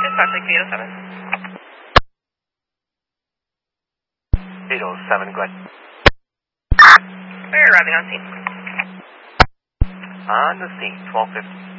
Dispatch Lake 807. 807, go ahead. We're arriving on scene. On the scene, 1250.